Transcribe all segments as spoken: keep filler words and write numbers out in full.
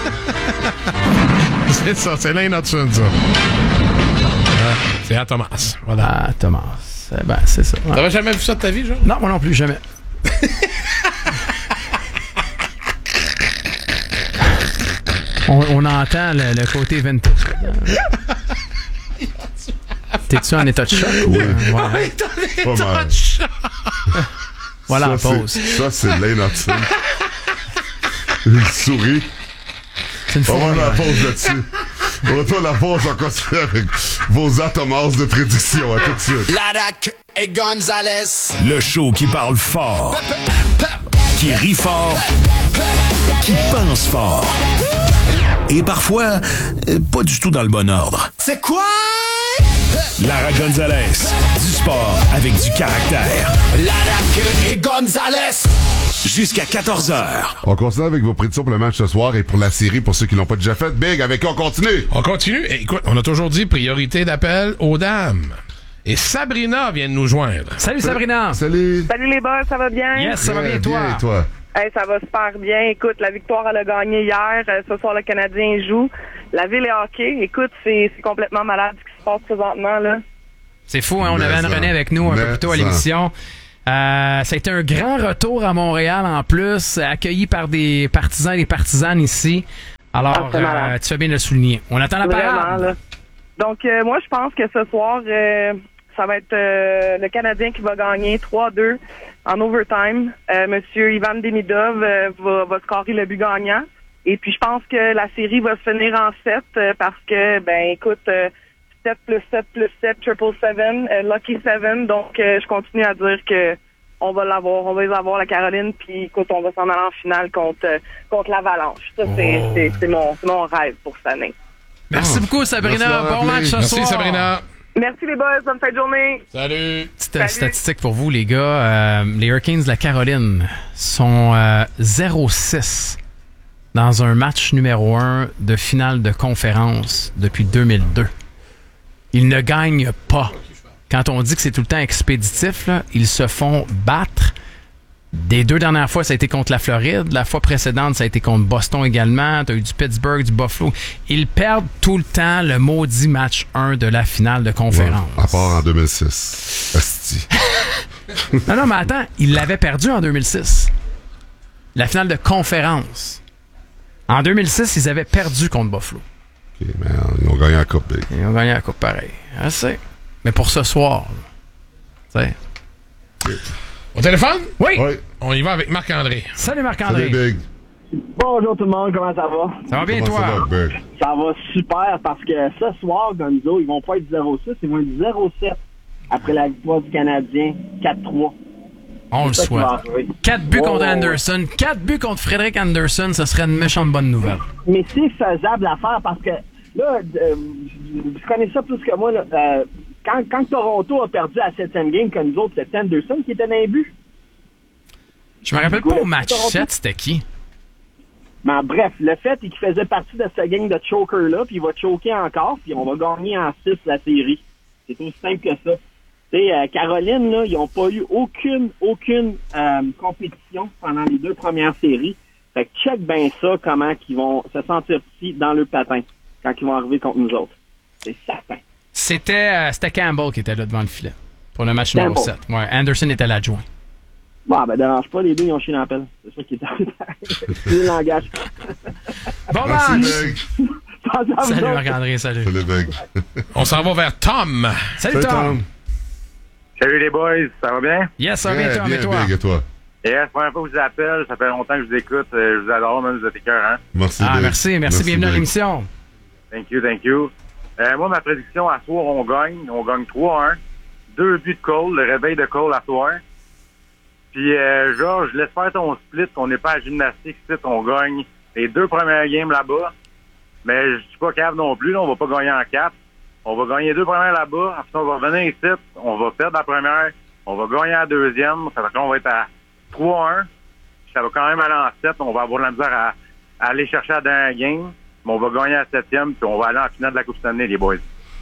C'est ça, c'est Lane Hudson, ça. Ah, c'est à Thomas. Voilà. Ah, Thomas. Eh ben, c'est ça. Ouais. T'avais jamais vu ça de ta vie, genre? Non, moi non plus, jamais. on, on entend le, le côté vintage. T'es-tu en état de choc? Oui. Ouais. Oui, t'en es Pas mal. de choc. Voilà la Ça, pause. c'est- Ça, c'est Lane Hudson. Il sourit. C'est une On va fois. la pause là-dessus. On retourne la pause, on continue avec vos atomas de prédiction. À tout de suite. Ladac et Gonzalez. Le show qui parle fort, qui rit fort, qui pense fort. Et parfois, euh, pas du tout dans le bon ordre. C'est quoi? Lara Gonzalez, du sport avec du caractère. Ladac et Gonzalez. Jusqu'à quatorze heures. On continue avec vos prédictions pour le match ce soir et pour la série pour ceux qui l'ont pas déjà fait. Big, avec qui on continue? On continue. Eh, écoute, on a toujours dit priorité d'appel aux dames. Et Sabrina vient de nous joindre. Salut Sabrina! Salut! Salut les boss, ça va bien? Yes, ça va bien, toi? Bien, et toi? Hey, ça va super bien. Écoute, la victoire, elle a gagné hier. Euh, ce soir, le Canadien joue. La ville est hockey. Écoute, c'est, c'est complètement malade ce qui se passe présentement, là. C'est fou, hein? On Mais avait Anne ça. René avec nous un Mais peu plus tôt à ça. l'émission. Euh, ça a été un grand retour à Montréal en plus, accueilli par des partisans et des partisanes ici. Alors, Ah, c'est malade. euh, tu fais bien de le souligner. On attend la Vraiment, parade. là. Donc, euh, moi, je pense que ce soir, euh, ça va être euh, le Canadien qui va gagner trois deux en overtime. Euh, Monsieur Ivan Demidov euh, va, va scorer le but gagnant. Et puis, je pense que la série va se finir en sept euh, parce que, ben, écoute, euh, sept plus sept plus sept, triple seven, euh, lucky seven. Donc, euh, je continue à dire que on va l'avoir, on va les avoir, la Caroline. Puis, écoute, on va s'en aller en finale contre euh, contre l'Avalanche. Ça, c'est, Oh. c'est, c'est, mon, c'est mon rêve pour cette année. Merci Ah. beaucoup, Sabrina. Merci d'avoir Bon appelé. match ce Merci, soir. Sabrina. Merci les boys, bonne fin de journée. Salut. Petite Salut. statistique pour vous, les gars. Euh, les Hurricanes de la Caroline sont euh, zéro six dans un match numéro un de finale de conférence depuis deux mille deux. Ils ne gagnent pas. Quand on dit que c'est tout le temps expéditif, là, ils se font battre. Des deux dernières fois, ça a été contre la Floride. La fois précédente, ça a été contre Boston également. Tu as eu du Pittsburgh, du Buffalo. Ils perdent tout le temps le maudit match un de la finale de conférence. Ouais, à part en deux mille six. Asti. Non, non, mais attends, ils l'avaient perdu en deux mille six. La finale de conférence. En deux mille six, ils avaient perdu contre Buffalo. OK, mais ils ont gagné la coupe, Big. Ils ont gagné la coupe pareil. Je sais. Mais pour ce soir, là, tu sais. Au téléphone? Oui! Oui. On y va avec Marc-André. Salut Salut, Marc-André. Big. Bonjour tout le monde, comment ça va? Ça va bien, Comment ça toi? va, Big? Ça va super parce que ce soir, Gonzo, ils vont pas être zéro six, ils vont être zéro sept après la victoire du Canadien quatre trois. On le C'est ça qui va souhaite. arriver. Quatre buts Oh. contre Anderson. Quatre buts contre Frédéric Anderson. Ce serait une méchante bonne nouvelle. Mais c'est faisable à faire parce que là, euh, vous connaissez ça plus que moi, là, euh, quand, quand Toronto a perdu la septième game que nous autres, c'était Anderson qui était dans les buts. Je me rappelle pas Ouais, au match Toronto. sept, c'était qui? Mais en bref, le fait est qu'il faisait partie de cette gang de choker-là, puis il va choker encore, puis on va gagner en six la série. C'est aussi simple que ça. Tu sais, euh, Caroline, là, ils n'ont pas eu aucune, aucune euh, compétition pendant les deux premières séries. Fait que check bien ça, comment ils vont se sentir petits dans le patin quand ils vont arriver contre nous autres. C'est certain. C'était, euh, c'était Campbell qui était là devant le filet pour le match numéro Campbell. sept. Ouais, Anderson était l'adjoint. Bon, ben dérange pas, les deux, ils ont chié dans la pelle. C'est ça qui est arrivé. C'est le langage. Bon Merci, match! Big. Attention à vous Salut autres. Marc-André, salut. Salut, Big. On s'en va vers Tom. Salut Salut, Tom! Salut les boys, ça va bien? Yes, ça va bien, Bien, Tom, et bien, toi? Big, et toi? Yes, première fois que je vous appelle, ça fait longtemps que je vous écoute, euh, je vous adore, même vous êtes écœurants. Merci, Ah, Big. merci, merci, bienvenue à Big. l'émission. Thank you, thank you. Euh, moi, ma prédiction à soir, on gagne. On gagne trois un. Deux buts de Cole, le réveil de Cole à soir. Puis, euh, Georges, laisse faire ton split. On n'est pas à gymnastique, ici, on gagne les deux premières games là-bas. Mais je suis pas cave non plus, là, on va pas gagner en quatre. On va gagner les deux premières là-bas. Après ça, on va revenir ici. On va perdre la première. On va gagner la deuxième. Ça fait qu'on va être à trois un. Puis ça va quand même aller en sept. On va avoir de la misère à, à aller chercher la dernière game. Mais on va gagner la septième. Puis on va aller en finale de la Coupe Stanley, les boys.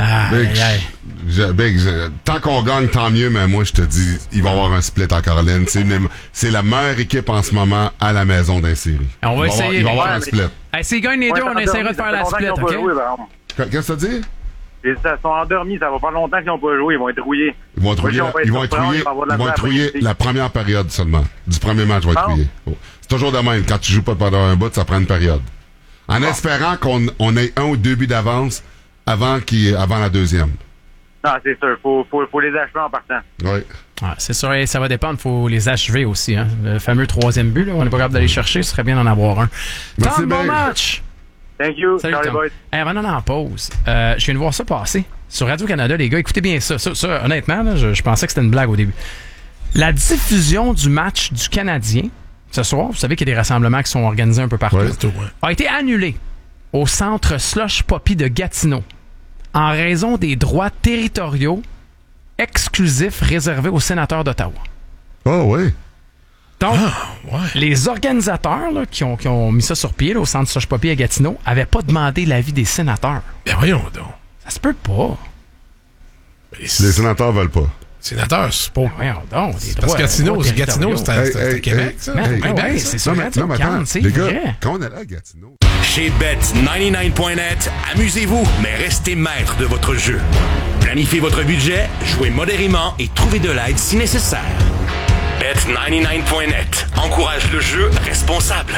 Ah, Big, aïe, aïe. je- Big, je- tant qu'on gagne, tant mieux, mais moi, je te dis, il va y avoir un split en Caroline. C'est, une- c'est la meilleure équipe en ce moment à la maison d'un série. On va il va essayer. Avoir, il va y avoir Ouais, un mais- split. Hey, s'ils gagnent les Ouais, deux, on ça essaiera de fait faire la longtemps split, qu'ils ont OK? pas joué, par exemple. Qu'est-ce que ça dit? Ils sont endormis, ça va pas longtemps qu'ils n'ont pas joué, ils vont être rouillés. Ils vont être rouillés, Moi, je ils vais vont être surpris, rouillés, on va avoir de la ils vont être misère à rouillés briser. la première période seulement. Du premier match, ils vont être Ah. rouillés. Oh. C'est toujours de même. Quand tu joues pas pendant un bout, ça prend une période. En espérant qu'on on ait un ou deux buts d'avance avant, qu'il, avant la deuxième. Non, c'est sûr, faut, faut, faut les achever en partant. Oui. Ah, c'est sûr, et ça va dépendre. Il faut les achever aussi. Hein. Le fameux troisième but, là, on n'est pas capable d'aller chercher. Ce serait bien d'en avoir un. Merci, Tom, bon Big. match! Thank you, Salut, Charlie Tom. Boys. Hey, avant d'aller en pause, euh, je viens de voir ça passer. Sur Radio-Canada, les gars, écoutez bien ça. Ça, ça, honnêtement, là, je, je pensais que c'était une blague au début. La diffusion du match du Canadien, ce soir, vous savez qu'il y a des rassemblements qui sont organisés un peu partout, Ouais. Tout, ouais. a été annulée au centre Slush Poppy de Gatineau en raison des droits territoriaux exclusifs réservés aux sénateurs d'Ottawa. Oh, oui. Donc, Ouais. les organisateurs là, qui, ont, qui ont mis ça sur pied là, au centre Slush Poppy à Gatineau n'avaient pas demandé l'avis des sénateurs. Ben voyons donc. Ça se peut pas. Ben, Les c'est- sénateurs veulent pas. sénateur, c'est pas... Voyons donc, des Parce droits- que Gatineau, droits c'est Gatineau, c'est à- Hey, c'est à hey, Québec, hey, ça. Man, hey, ben Québec, ouais, ça. c'est sur Non, mais, non, mais attends, Radio-Can, c'est les gars, vrai. quand on est là à Gatineau... Chez bet quatre-vingt-neuf point net, amusez-vous, mais restez maître de votre jeu. Planifiez votre budget, jouez modérément et trouvez de l'aide si nécessaire. bet quatre-vingt-neuf point net encourage le jeu responsable.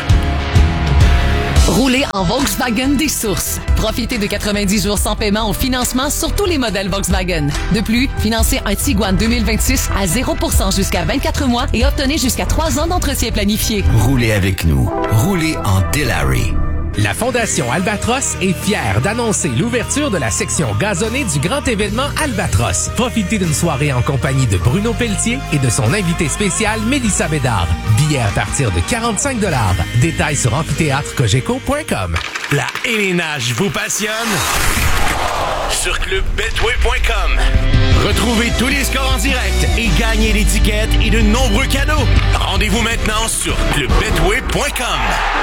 Roulez en Volkswagen des sources. Profitez de quatre-vingt-dix jours sans paiement au financement sur tous les modèles Volkswagen. De plus, financez un Tiguan deux mille vingt-six à zéro pour cent jusqu'à vingt-quatre mois et obtenez jusqu'à trois ans d'entretien planifié. Roulez avec nous. Roulez en Delary. La Fondation Albatros est fière d'annoncer l'ouverture de la section gazonnée du grand événement Albatros. Profitez d'une soirée en compagnie de Bruno Pelletier et de son invité spécial Mélissa Bédard. Billets à partir de quarante-cinq dollars. Détails sur amphithéâtre cogeco point com. La hélénage vous passionne? Sur club betway point com. Retrouvez tous les scores en direct et gagnez l'étiquette et de nombreux cadeaux. Rendez-vous maintenant sur club betway point com.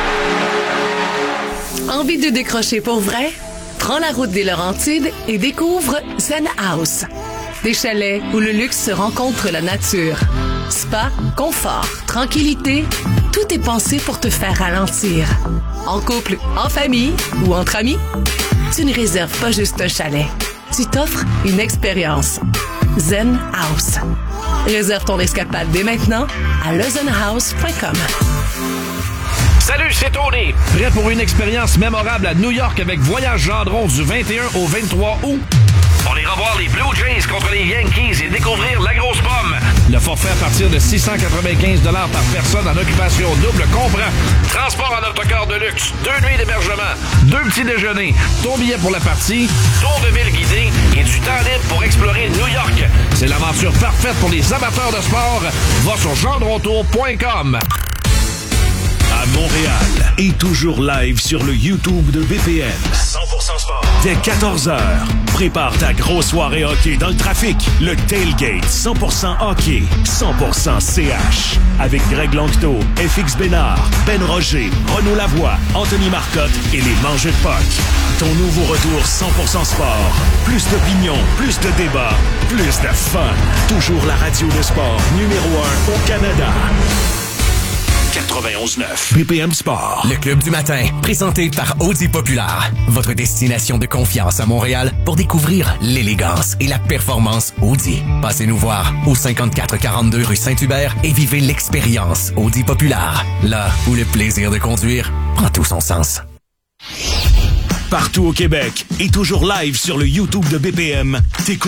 Envie de décrocher pour vrai? Prends la route des Laurentides et découvre Zen House. Des chalets où le luxe se rencontre la nature. Spa, confort, tranquillité, tout est pensé pour te faire ralentir. En couple, en famille ou entre amis, tu ne réserves pas juste un chalet. Tu t'offres une expérience. Zen House. Réserve ton escapade dès maintenant à le zen house point com. Salut, c'est Tony. Prêt pour une expérience mémorable à New York avec Voyage Gendron du vingt et un au vingt-trois août? On ira voir les Blue Jays contre les Yankees et découvrir la grosse pomme. Le forfait à partir de six cent quatre-vingt-quinze dollars par personne en occupation double comprend transport en autocar de luxe, deux nuits d'hébergement, deux petits déjeuners, ton billet pour la partie, tour de ville guidé et du temps libre pour explorer New York. C'est l'aventure parfaite pour les amateurs de sport. Va sur gendrontour point com. À Montréal et toujours live sur le YouTube de B P M. cent pour cent sport. Dès quatorze heures, prépare ta grosse soirée hockey dans le trafic. Le Tailgate cent pour cent hockey, cent pour cent C H. Avec Greg Langto, F X Bénard, Ben Roger, Renaud Lavoie, Anthony Marcotte et les Mangeux de Puck. Ton nouveau retour cent pour cent sport. Plus d'opinion, plus de débats, plus de fun. Toujours la radio de sport numéro un au Canada. quatre-vingt-onze neuf B P M Sport. Le Club du matin, présenté par Audi Populaire. Votre destination de confiance à Montréal pour découvrir l'élégance et la performance Audi. Passez nous voir au cinquante-quatre quarante-deux rue Saint-Hubert et vivez l'expérience Audi Populaire. Là où le plaisir de conduire prend tout son sens. Partout au Québec et toujours live sur le YouTube de B P M, t'écoutes